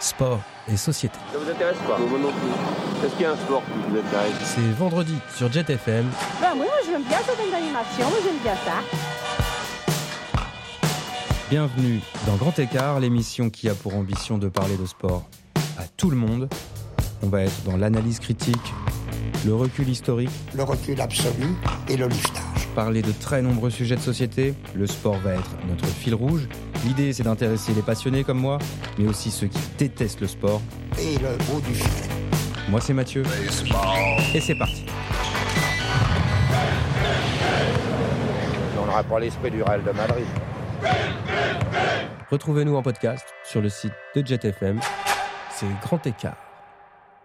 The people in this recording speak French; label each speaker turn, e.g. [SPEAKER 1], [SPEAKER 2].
[SPEAKER 1] sport et société.
[SPEAKER 2] Ça vous intéresse pas? Moi non plus. Est-ce qu'il y a un sport qui vous intéresse?
[SPEAKER 1] C'est vendredi sur Jet FM.
[SPEAKER 3] Moi j'aime bien cette animation, moi j'aime bien ça.
[SPEAKER 1] Bienvenue dans Grand Écart, l'émission qui a pour ambition de parler de sport à tout le monde. On va être dans l'analyse critique, le recul historique,
[SPEAKER 4] le recul absolu et le liftage.
[SPEAKER 1] Parler de très nombreux sujets de société. Le sport va être notre fil rouge. L'idée, c'est d'intéresser les passionnés comme moi, mais aussi ceux qui détestent le sport.
[SPEAKER 4] Et le bout du filet.
[SPEAKER 1] Moi, c'est Mathieu. Et c'est parti.
[SPEAKER 5] On n'aura pas l'esprit du Real de Madrid.
[SPEAKER 1] Retrouvez-nous en podcast sur le site de Jet FM. C'est Grand Écart.